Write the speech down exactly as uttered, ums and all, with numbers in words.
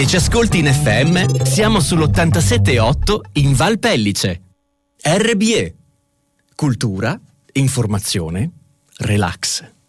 dieci ascolti in F M, siamo sull'ottantasette virgola otto in Val Pellice. R B E. Cultura, informazione, relax.